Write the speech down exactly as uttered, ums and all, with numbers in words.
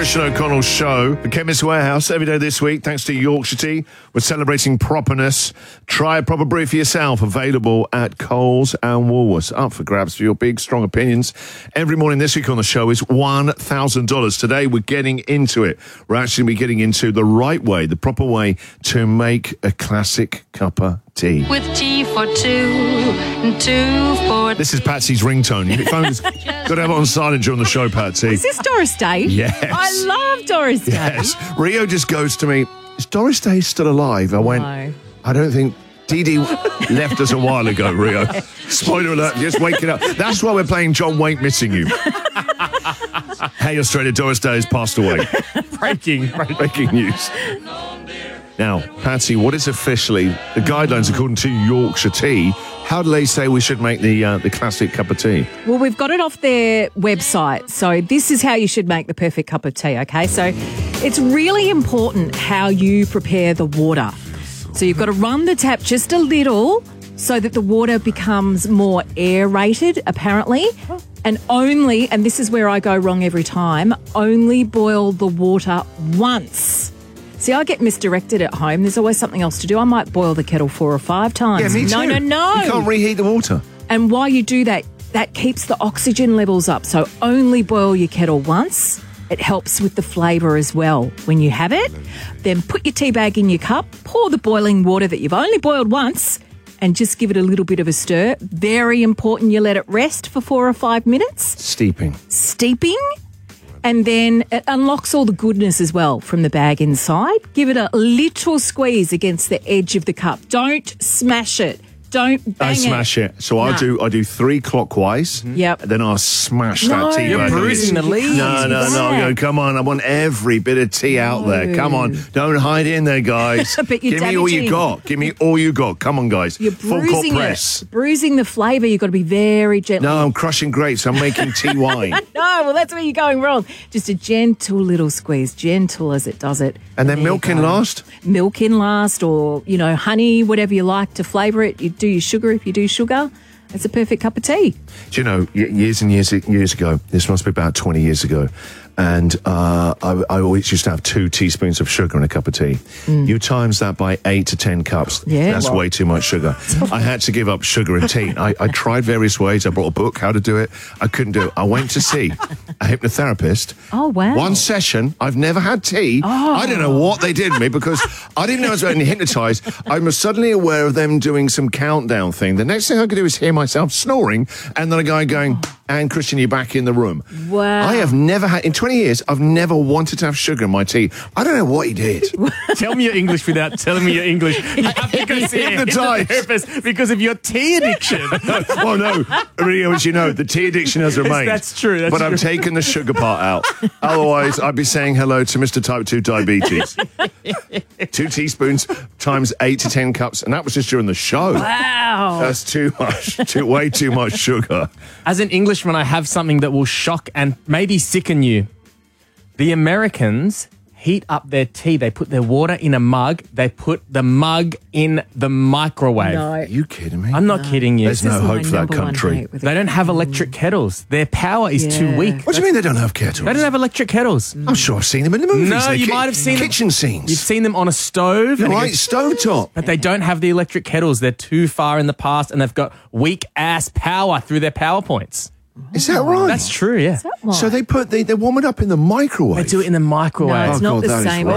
Christian O'Connell Show. The Chemist Warehouse every day this week, thanks to Yorkshire Tea. We're celebrating properness. Try a proper brew for yourself. Available at Coles and Woolworths. Up for grabs for your big, strong opinions. Every morning this week on the show is one thousand dollars. Today we're getting into it. We're actually be getting into the right way, the proper way to make a classic cup of tea. With tea for two and two for... This is Patsy's ringtone. Your phone's got to have it on silent during the show, Patsy. Is this Doris Day? Yes. I love Doris Day. Yes. Rio just goes to me, is Doris Day still alive? I went, No. I don't think... Dee Dee left us a while ago, Rio. Spoiler alert, just waking up. That's why we're playing John Wayne Missing You. Hey, Australia, Doris Day has passed away. Breaking. Breaking news. Now, Patsy, what is officially the guidelines according to Yorkshire Tea? How do they say we should make the uh, the classic cup of tea? Well, we've got it off their website. So this is how you should make the perfect cup of tea, okay? So it's really important how you prepare the water. So you've got to run the tap just a little so that the water becomes more aerated, apparently. And only, and this is where I go wrong every time, only boil the water once. See, I get misdirected at home. There's always something else to do. I might boil the kettle four or five times. Yeah, me too. No, no, no. You can't reheat the water. And while you do that, that keeps the oxygen levels up. So only boil your kettle once. It helps with the flavour as well when you have it. Then put your tea bag in your cup, pour the boiling water that you've only boiled once, and just give it a little bit of a stir. Very important you let it rest for four or five minutes. Steeping. Steeping. And then it unlocks all the goodness as well from the bag inside. Give it a little squeeze against the edge of the cup. Don't smash it. Don't bang I smash it. it. So Nah. I do I do three clockwise. Yep. And then I'll smash No, that tea you're bag. bruising the leaves. No, no, no. I go, come on. I want every bit of tea out there. Come on. Don't hide in there, guys. But you're Give me all you damaging- got. Give me all you got. Come on, guys. You're Full court bruising press. it. Bruising the flavour. You've got to be very gentle. No, I'm crushing grapes. I'm making tea wine. No, well, that's where you're going wrong. Just a gentle little squeeze, gentle as it does it. And then There you milk in go. last? Milk in last, or, you know, honey, whatever you like to flavour it. You do your sugar if you do sugar. It's a perfect cup of tea. Do you know, y- years and years years ago, this must be about twenty years ago, and uh, I, I always used to have two teaspoons of sugar in a cup of tea. You times that by eight to ten cups. Yeah. That's Wow. way too much sugar. I had to give up sugar in tea. I, I tried various ways. I brought a book, how to do it. I couldn't do it. I went to see a hypnotherapist. Oh, wow. One session. I've never had tea. Oh. I don't know what they did to me because I didn't know I was getting hypnotised. I was suddenly aware of them doing some countdown thing. The next thing I could do is hear myself snoring and then a guy going, and Christian, you're back in the room. Wow. I have never had, in twenty years, I've never wanted to have sugar in my tea. I don't know what he did. Tell me your English without telling me your English. I have to go see a Hypnotised. hypnotherapist because of your tea addiction. Well, no, Rio, as you know, the tea addiction has remained. That's true, that's but true. I've taken the sugar part out. Otherwise, I'd be saying hello to Mister Type two Diabetes. Two teaspoons times eight to ten cups, and that was just during the show. Wow. That's too much, too, way too much sugar. As an Englishman, I have something that will shock and maybe sicken you. The Americans heat up their tea. They put their water in a mug. They put the mug in the microwave. No. Are you kidding me? I'm not kidding you. There's no This is hope my for that number one country. hate with They it. don't have electric kettles. Their power is too Yeah. weak. What do you mean they don't have kettles? They don't have electric kettles. I'm sure I've seen them in the movies. No, They're you ki- might have seen them- kitchen scenes. You've seen them on a stove. You're and it right, goes- stovetop. But they don't have the electric kettles. They're too far in the past and they've got weak ass power through their PowerPoints. Is that right? That's true, yeah. Why? So they put they, they warm it up in the microwave. They do it in the microwave. No, it's Oh, not God, the that is same. right.